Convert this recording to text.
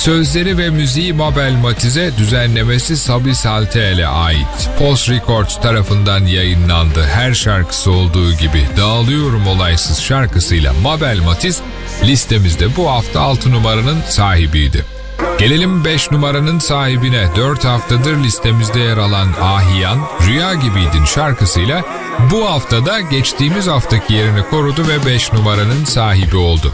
Sözleri ve müziği Mabel Matiz'e, düzenlemesi Sabi Saltel'e ait. Post Records tarafından yayınlandı. Her şarkısı olduğu gibi Dağılıyorum Olaysız şarkısıyla Mabel Matiz listemizde bu hafta 6 numaranın sahibiydi. Gelelim 5 numaranın sahibine. 4 haftadır listemizde yer alan Ahiyan, Rüya Gibiydin şarkısıyla bu haftada geçtiğimiz haftaki yerini korudu ve 5 numaranın sahibi oldu.